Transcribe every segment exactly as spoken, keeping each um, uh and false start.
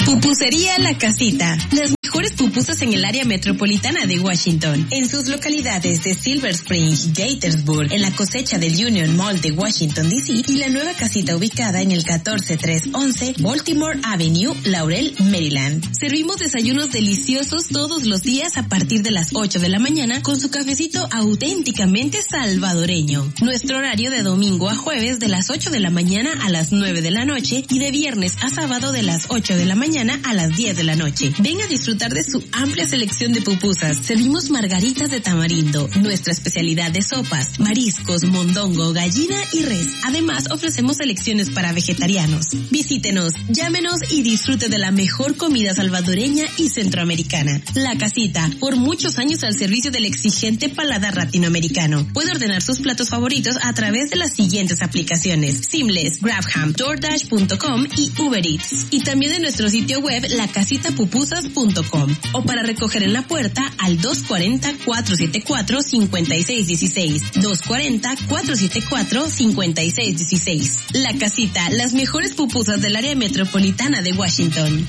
Pupusería La Casita. Las mejores pupusas en el área metropolitana de Washington. En sus localidades de Silver Spring, Gaithersburg, en la cosecha del Union Mall de Washington, D C y la nueva casita ubicada en el catorce trescientos once Baltimore Avenue, Laurel, Maryland. Servimos desayunos deliciosos todos los días a partir de las ocho de la mañana con su cafecito auténticamente salvadoreño. Nuestro horario de domingo a jueves de las ocho de la mañana a las nueve de la noche y de viernes a sábado de las ocho de la mañana a las diez de la noche. Ven a disfrutar de su amplia selección de pupusas. Servimos margaritas de tamarindo, nuestra especialidad de sopas, mariscos, mondongo, gallina y res. Además, ofrecemos selecciones para vegetarianos. Visítenos, llámenos y disfrute de la mejor comida salvadoreña y centroamericana. La Casita, por muchos años al servicio del exigente paladar latinoamericano. Puede ordenar sus platos favoritos a través de las siguientes aplicaciones: Seamless, Grabham, DoorDash punto com y Uber Eats. Y también en nuestro sitio web la casita pupusas punto com o para recoger en la puerta al dos cuarenta, cuatrocientos setenta y cuatro, cincuenta y seis dieciséis. dos cuarenta, cuatrocientos setenta y cuatro, cincuenta y seis dieciséis. La Casita, las mejores pupusas del área metropolitana de Washington.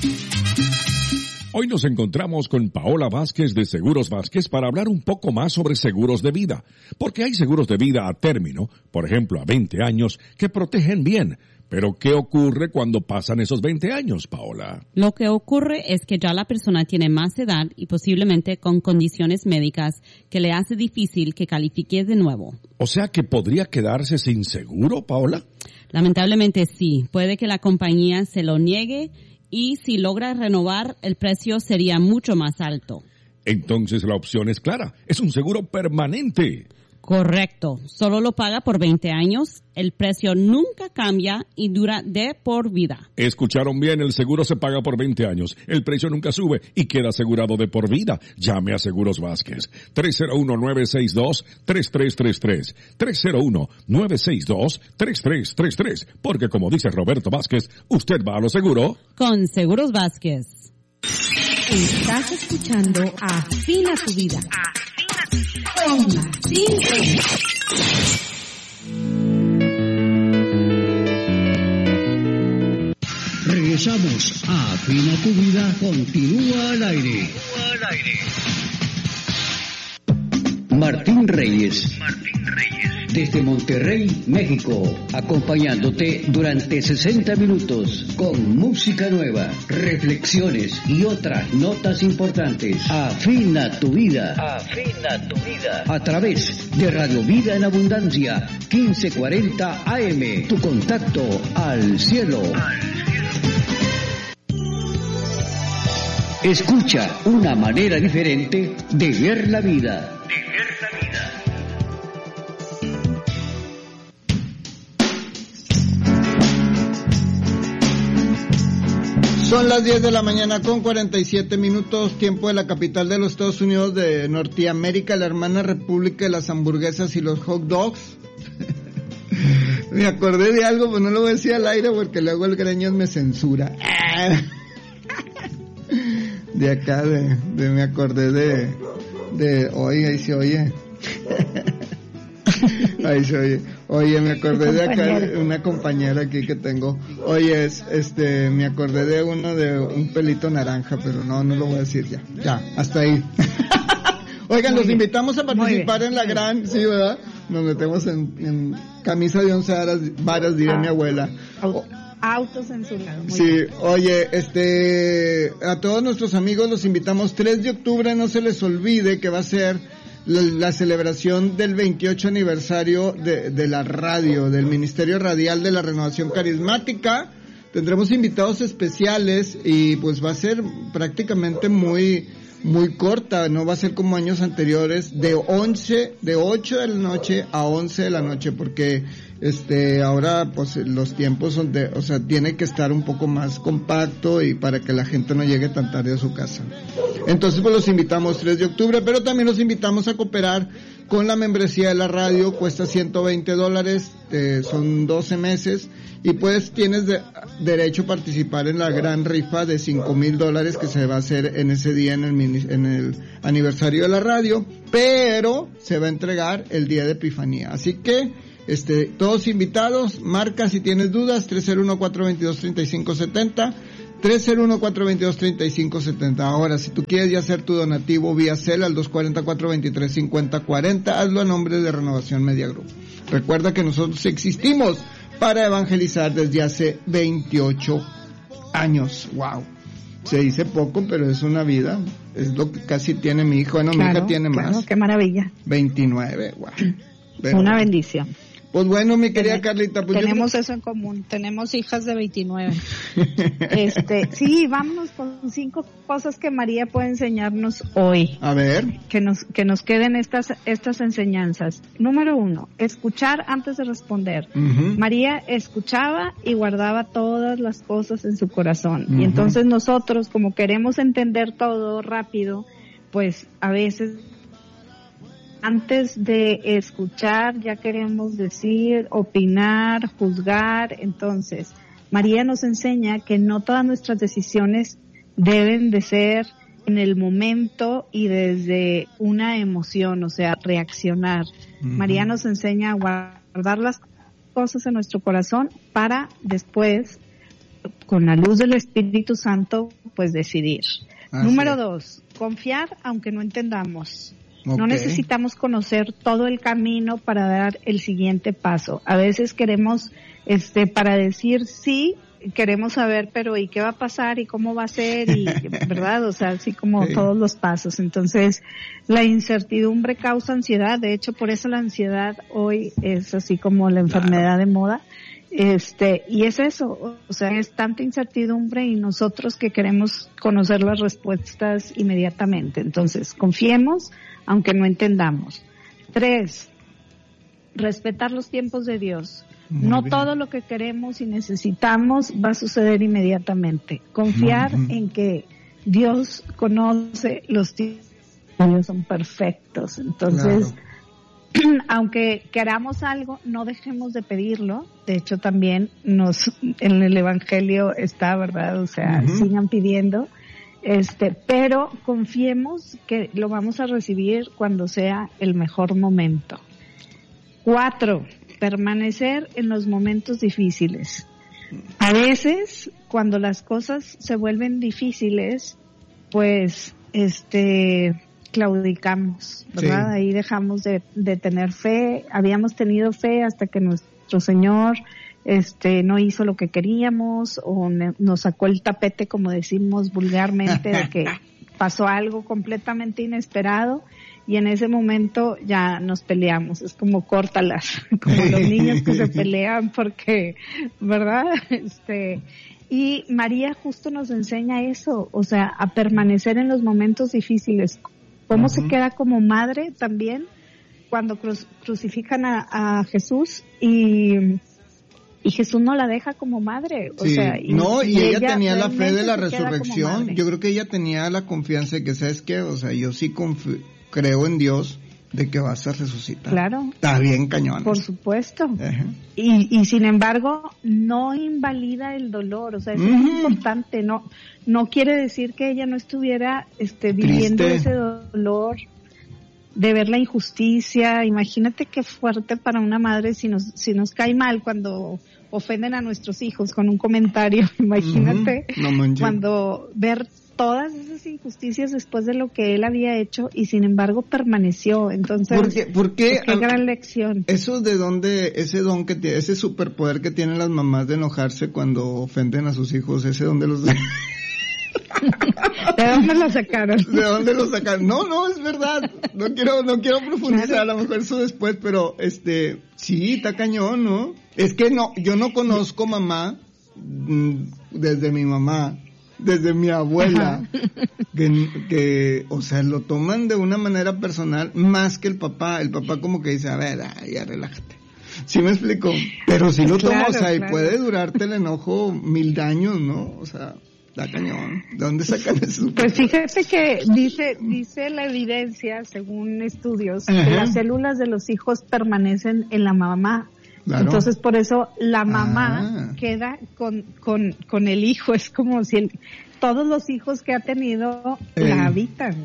Hoy nos encontramos con Paola Vázquez de Seguros Vázquez para hablar un poco más sobre seguros de vida. Porque hay seguros de vida a término, por ejemplo a veinte años, que protegen bien. Pero, ¿qué ocurre cuando pasan esos veinte años, Paola? Lo que ocurre es que ya la persona tiene más edad y posiblemente con condiciones médicas que le hace difícil que califique de nuevo. O sea, ¿que podría quedarse sin seguro, Paola? Lamentablemente sí. Puede que la compañía se lo niegue y si logra renovar, el precio sería mucho más alto. Entonces la opción es clara. Es un seguro permanente. Correcto. Solo lo paga por veinte años. El precio nunca cambia y dura de por vida. Escucharon bien, el seguro se paga por veinte años. El precio nunca sube y queda asegurado de por vida. Llame a Seguros Vázquez. tres cero uno, nueve seis dos, tres tres tres tres. tres cero uno, nueve seis dos, tres tres tres tres. Porque como dice Roberto Vázquez, usted va a lo seguro con Seguros Vázquez. Estás escuchando Afina tu Vida. Con Martín Reyes. Regresamos a Afina tu Vida. Continúa al aire. Martín Reyes. Martín Reyes. Desde Monterrey, México, acompañándote durante sesenta minutos con música nueva, reflexiones y otras notas importantes. Afina tu vida. Afina tu vida. A través de Radio Vida en Abundancia, quince cuarenta A M. Tu contacto al cielo. Al cielo. Escucha una manera diferente de ver la vida. De ver la vida. Son las diez de la mañana con cuarenta y siete minutos, tiempo de la capital de los Estados Unidos de Norteamérica, la hermana república de las hamburguesas y los hot dogs. Me acordé de algo, pero no lo voy a decir al aire porque luego el Greñas me censura. De acá, de, de me acordé de, de, oye, ahí se oye. Ahí se oye. Oye, me acordé de acá de una compañera aquí que tengo. Oye, es, este, me acordé de uno de un pelito naranja, pero no, no lo voy a decir ya. Ya, hasta ahí. Oigan, muy los bien. Invitamos a participar en la gran, sí, ¿verdad? Nos metemos en, en camisa de once varas, varas diría ah, mi abuela. Auto, autocensurado. Sí, bien. Oye, este, a todos nuestros amigos los invitamos tres de octubre, no se les olvide que va a ser La, la celebración del veintiocho aniversario de, de la radio, del Ministerio Radial de la Renovación Carismática. Tendremos invitados especiales y pues va a ser prácticamente muy muy corta, no va a ser como años anteriores, de once, de ocho de la noche a once de la noche, porque este ahora pues los tiempos son de, o sea, tiene que estar un poco más compacto y para que la gente no llegue tan tarde a su casa. Entonces pues los invitamos tres de octubre, pero también los invitamos a cooperar con la membresía de la radio, cuesta ciento veinte dólares, eh, son doce meses, y pues tienes de, derecho a participar en la gran rifa de cinco mil dólares que se va a hacer en ese día en el, en el aniversario de la radio, pero se va a entregar el día de Epifanía. Así que, este, todos invitados, marca si tienes dudas, tres cero uno, cuatro dos dos, tres cinco siete cero, tres cero uno, cuatro dos dos, tres cinco siete cero. Ahora, si tú quieres ya hacer tu donativo vía Cel al dos cuatro cero, cuatro dos tres, cinco cero cuatro cero, hazlo a nombre de Renovación Media Group. Recuerda que nosotros existimos para evangelizar desde hace veintiocho años. Wow. Se dice poco, pero es una vida. Es lo que casi tiene mi hijo. Bueno, claro, mi hija tiene claro, más. Qué maravilla. veintinueve, wow. Pero, una bendición. Pues bueno, mi querida Carlita, pues tenemos yo... eso en común, tenemos hijas de veintinueve. este, sí, vámonos con cinco cosas que María puede enseñarnos hoy. A ver. Que nos que nos queden estas estas enseñanzas. Número uno, escuchar antes de responder. Uh-huh. María escuchaba y guardaba todas las cosas en su corazón. Uh-huh. Y entonces nosotros, como queremos entender todo rápido, pues a veces antes de escuchar ya queremos decir, opinar, juzgar. Entonces, María nos enseña que no todas nuestras decisiones deben de ser en el momento y desde una emoción, o sea, reaccionar. Uh-huh. María nos enseña a guardar las cosas en nuestro corazón para después, con la luz del Espíritu Santo, pues decidir. Ah, Número sí. dos, confiar aunque no entendamos. Okay. No necesitamos conocer todo el camino para dar el siguiente paso. A veces queremos, este, para decir sí, queremos saber, pero ¿y qué va a pasar? ¿Y cómo va a ser? Y, ¿verdad? O sea, así como sí. todos los pasos. Entonces, la incertidumbre causa ansiedad. De hecho, por eso la ansiedad hoy es así como la enfermedad claro. de moda. Este, y es eso, o sea, es tanta incertidumbre y nosotros que queremos conocer las respuestas inmediatamente. Entonces, confiemos, aunque no entendamos. Tres, respetar los tiempos de Dios. Muy no bien. Todo lo que queremos y necesitamos va a suceder inmediatamente. Confiar uh-huh. en que Dios conoce los tiempos, ellos son perfectos. Entonces, claro. aunque queramos algo, no dejemos de pedirlo. De hecho, también nos en el Evangelio está, ¿verdad? O sea, uh-huh. sigan pidiendo. Este, pero confiemos que lo vamos a recibir cuando sea el mejor momento. Cuatro, permanecer en los momentos difíciles. A veces, cuando las cosas se vuelven difíciles, pues, este, claudicamos, ¿verdad? Sí. Ahí dejamos de, de tener fe. Habíamos tenido fe hasta que nuestro Señor este no hizo lo que queríamos o ne- nos sacó el tapete, como decimos vulgarmente, de que pasó algo completamente inesperado y en ese momento ya nos peleamos. Es como córtalas, como los niños que se pelean porque, ¿verdad? Este, y María justo nos enseña eso, o sea, a permanecer en los momentos difíciles. ¿Cómo uh-huh. se queda como madre también cuando cru- crucifican a, a Jesús y y Jesús no la deja como madre, o sí, sea, y, no, y, y ella, ella tenía la fe de la resurrección. Yo creo que ella tenía la confianza de que, ¿sabes qué? O sea, yo sí confi- creo en Dios de que vas a resucitar. Claro. Está bien cañón. Por supuesto. Uh-huh. Y, y sin embargo, no invalida el dolor, o sea, eso uh-huh. es importante, no, no quiere decir que ella no estuviera, este, viviendo Triste. ese dolor de ver la injusticia. Imagínate qué fuerte para una madre si nos, si nos cae mal cuando ofenden a nuestros hijos con un comentario. Imagínate uh-huh. no cuando ver todas esas injusticias después de lo que él había hecho y sin embargo permaneció. Entonces, ¿por qué? ¿Por qué? Qué gran lección. Eso de dónde, ese don que tiene, ese superpoder que tienen las mamás de enojarse cuando ofenden a sus hijos, ese dónde los... ¿De dónde lo sacaron? ¿De dónde lo sacaron? No, no, es verdad. No quiero, no quiero profundizar, a lo mejor eso después, pero este, sí, está cañón, ¿no? Es que no, yo no conozco mamá, desde mi mamá, desde mi abuela, que, que, o sea, lo toman de una manera personal más que el papá. El papá como que dice, a ver, ya relájate. ¿Sí me explico? Pero si lo claro, tomas, o sea, claro. y puede durarte el enojo mil años, ¿no? O sea, da cañón. ¿De dónde sacan eso? Pues fíjate que dice dice la evidencia, según estudios, Ajá. que las células de los hijos permanecen en la mamá. Claro. Entonces, por eso la mamá ah. queda con, con, con el hijo. Es como si el, todos los hijos que ha tenido eh. la habitan.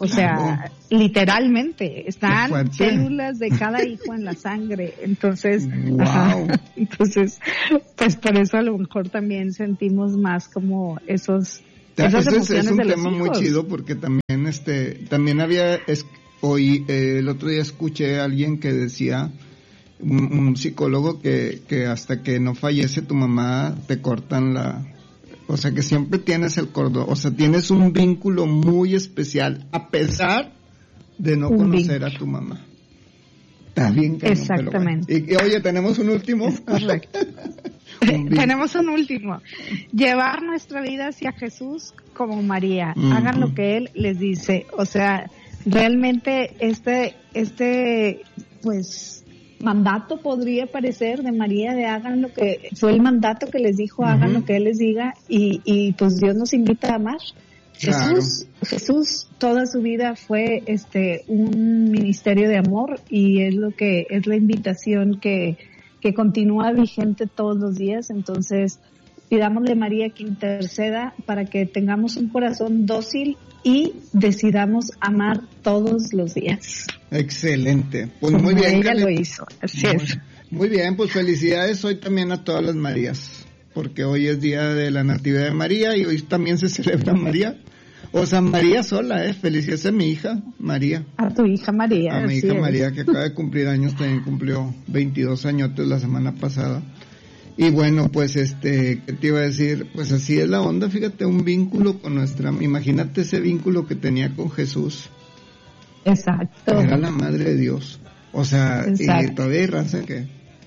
O sea, literalmente, están células de cada hijo en la sangre. Entonces, wow. Ajá, entonces, pues por eso a lo mejor también sentimos más como esos, esas Ese emociones es un de los tema hijos. muy chido porque también, este, también había, es, hoy, eh, el otro día escuché a alguien que decía, un, un psicólogo que, que hasta que no fallece tu mamá te cortan la, o sea que siempre tienes el cordón, o sea tienes un vínculo muy especial a pesar de no Un conocer vínculo. a tu mamá. Está bien que Exactamente. Y, y oye, tenemos un último. Es correcto. Un vínculo. Tenemos un último. Llevar nuestra vida hacia Jesús como María. Mm. Hagan lo que Él les dice. O sea, realmente este, este, pues, mandato podría parecer de María de hagan lo que, fue el mandato que les dijo, hagan Ujú. lo que Él les diga y, y pues Dios nos invita a amar. Claro. Jesús, Jesús toda su vida fue este un ministerio de amor y es lo que es la invitación que, que continúa vigente todos los días. Entonces, pidámosle a María que interceda para que tengamos un corazón dócil y decidamos amar todos los días. Excelente. Pues muy Como bien. ella Carlita. lo hizo. Así Muy, es. muy bien, pues felicidades hoy también a todas las Marías, porque hoy es día de la Natividad de María y hoy también se celebra María. O sea, María sola, eh. Felicidades a mi hija, María. A tu hija María. A mi así hija es. María, que acaba de cumplir años, también cumplió veintidós añotes la semana pasada. Y bueno, pues este, ¿qué te iba a decir? Pues así es la onda, fíjate, un vínculo con nuestra, imagínate ese vínculo que tenía con Jesús. Exacto. Era la madre de Dios. O sea, Exacto. y todavía hay raza que...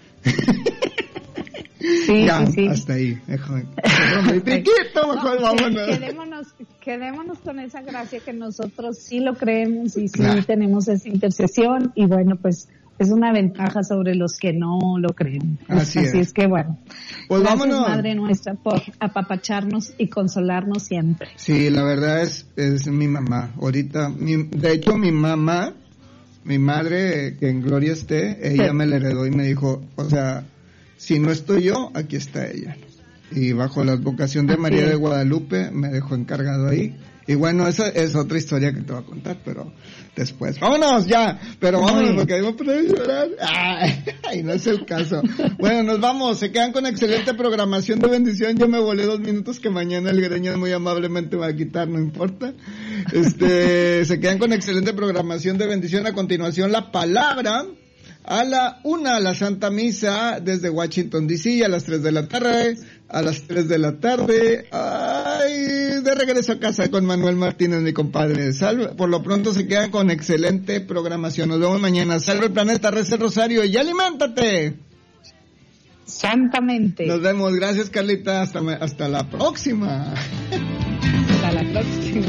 Sí, ya, sí, sí. hasta ahí. Déjame. Piquito, mejor No, vámonos. Quedémonos, quedémonos con esa gracia que nosotros sí lo creemos y sí Claro. tenemos esa intercesión y bueno, pues es una ventaja sobre los que no lo creen. Así es. es que bueno, Pues gracias vámonos. Madre nuestra por apapacharnos y consolarnos siempre. Sí, la verdad es, es mi mamá. Ahorita, mi, de hecho mi mamá, mi madre, que en gloria esté, ella Sí. me la heredó y me dijo, o sea, si no estoy yo, aquí está ella. Y bajo la advocación de Así María es. de Guadalupe me dejó encargado ahí. Y bueno, esa es otra historia que te voy a contar, pero después. ¡Vámonos ya! Pero vámonos Muy porque iba a llorar. ¡Ay! No es el caso. Bueno, nos vamos. Se quedan con excelente programación de bendición. Yo me volé dos minutos que mañana el greño muy amablemente va a quitar, no importa. Este, se quedan con excelente programación de bendición. A continuación, la palabra. A la una, la Santa Misa desde Washington D C, a las tres de la tarde, a las tres de la tarde, ay, de regreso a casa con Manuel Martínez, mi compadre. Salve, por lo pronto se quedan con excelente programación. Nos vemos mañana. Salve el planeta, reza el rosario y aliméntate. Santamente. Nos vemos. Gracias, Carlita. Hasta, hasta la próxima. Hasta la próxima.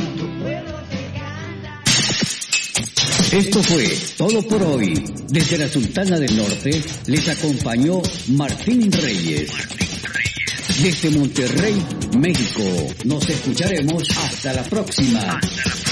Esto fue todo por hoy. Desde la Sultana del Norte les acompañó Martín Reyes. Desde Monterrey, México. Nos escucharemos hasta la próxima.